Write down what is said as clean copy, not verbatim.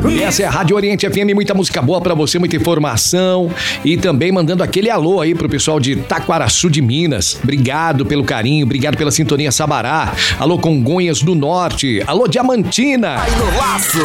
E essa é a Rádio Oriente FM, muita música boa pra você, muita informação e também mandando aquele alô aí pro pessoal de Taquaraçu de Minas. Obrigado pelo carinho, obrigado pela sintonia Sabará. Alô Congonhas do Norte, alô Diamantina. Aí no laço.